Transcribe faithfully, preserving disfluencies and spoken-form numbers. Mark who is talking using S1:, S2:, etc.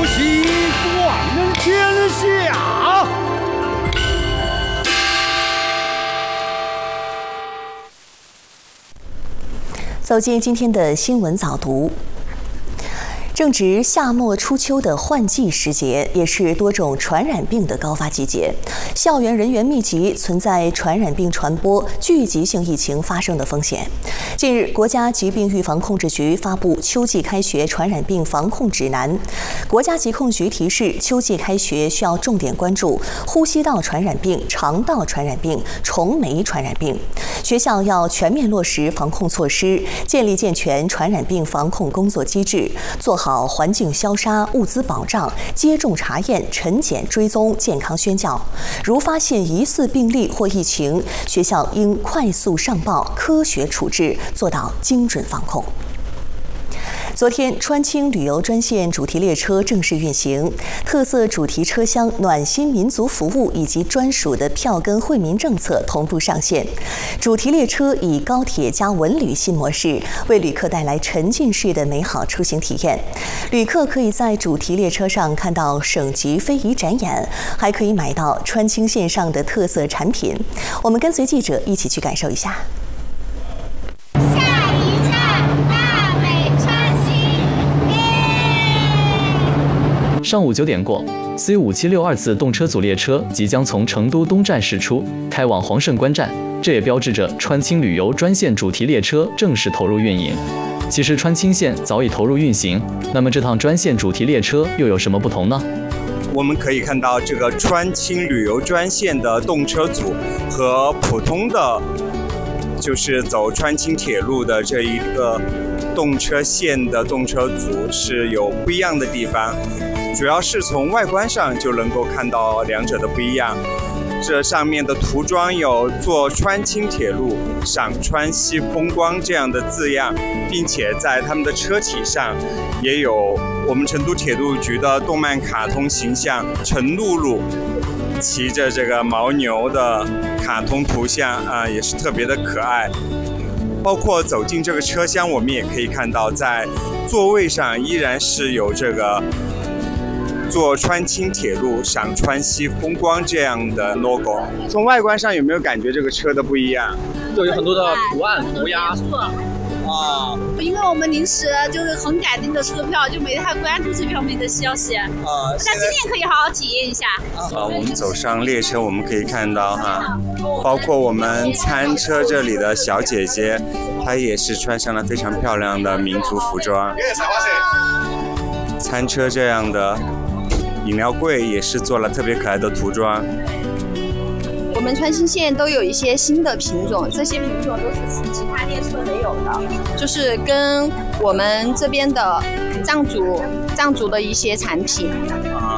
S1: 喜，广人天下。
S2: 走进今天的新闻早读。正值夏末初秋的换季时节，也是多种传染病的高发季节，校园人员密集，存在传染病传播、聚集性疫情发生的风险。近日，国家疾病预防控制局发布秋季开学传染病防控指南。国家疾控局提示，秋季开学需要重点关注呼吸道传染病、肠道传染病、虫媒传染病。学校要全面落实防控措施，建立健全传染病防控工作机制，做好好环境消杀、物资保障、接种查验、晨检追踪、健康宣教。如发现疑似病例或疫情，学校应快速上报、科学处置，做到精准防控。昨天，川青旅游专线主题列车正式运行，特色主题车厢、暖心民族服务以及专属的票根惠民政策同步上线。主题列车以高铁加文旅新模式，为旅客带来沉浸式的美好出行体验。旅客可以在主题列车上看到省级非遗展演，还可以买到川青线上的特色产品。我们跟随记者一起去感受一下。
S3: 上午九点过 ，C 五七六二次动车组列车即将从成都东站驶出，开往黄胜关站。这也标志着川青旅游专线主题列车正式投入运营。其实川青线早已投入运行，那么这趟专线主题列车又有什么不同呢？
S4: 我们可以看到，这个川青旅游专线的动车组和普通的就是走川青铁路的这一个动车线的动车组是有不一样的地方。主要是从外观上就能够看到两者的不一样。这上面的涂装有坐川青铁路赏川西风光这样的字样，并且在他们的车体上也有我们成都铁路局的动漫卡通形象陈露露骑着这个牦牛的卡通图像啊，也是特别的可爱。包括走进这个车厢，我们也可以看到，在座位上依然是有这个坐川青铁路赏川西风光这样的 logo。 从外观上有没有感觉这个车的不一样？
S3: 就有很多的图案涂鸦
S5: 啊，因为我们临时就是很赶订的车票，就没太关注这方面的消息啊。那今天可以好好体验一下。
S4: 啊，我们走上列车，我们可以看到哈，包括我们餐车这里的小姐姐，她也是穿上了非常漂亮的民族服装。餐车这样的饮料柜也是做了特别可爱的涂装。
S6: 我们川青线都有一些新的品种，这些品种都是其他列车没有的，就是跟我们这边的藏族藏族的一些产品。